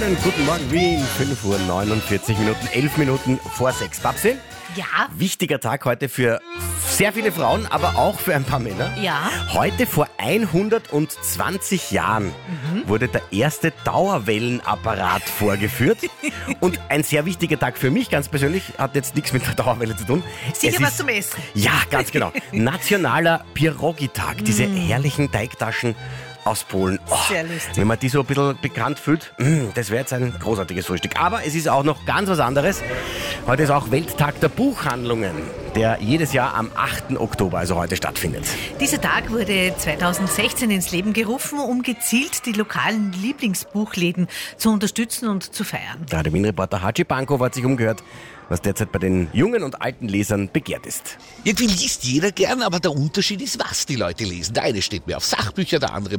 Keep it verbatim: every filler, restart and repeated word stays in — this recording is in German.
Schönen guten Morgen Wien, fünf Uhr neunundvierzig Minuten, elf Minuten vor sechs. Babsi? Ja. Wichtiger Tag heute für sehr viele Frauen, aber auch für ein paar Männer. Ja. Heute vor hundertzwanzig Jahren mhm. wurde der erste Dauerwellenapparat vorgeführt. Und ein sehr wichtiger Tag für mich ganz persönlich, hat jetzt nichts mit der Dauerwelle zu tun. Sicher es was ist, zum Essen. Ja, ganz genau. Nationaler Pierogi-Tag. Diese mm. herrlichen Teigtaschen aus Polen. Oh, sehr lustig. Wenn man die so ein bisschen bekannt fühlt, das wäre jetzt ein großartiges Frühstück. Aber es ist auch noch ganz was anderes. Heute ist auch Welttag der Buchhandlungen, der jedes Jahr am achten Oktober, also heute, stattfindet. Dieser Tag wurde zweitausendsechzehn ins Leben gerufen, um gezielt die lokalen Lieblingsbuchläden zu unterstützen und zu feiern. Ja, der Wien-Reporter Haji Bankov hat sich umgehört, was derzeit bei den jungen und alten Lesern begehrt ist. Irgendwie liest jeder gern, aber der Unterschied ist, was die Leute lesen. Der eine steht mehr auf Sachbücher, der andere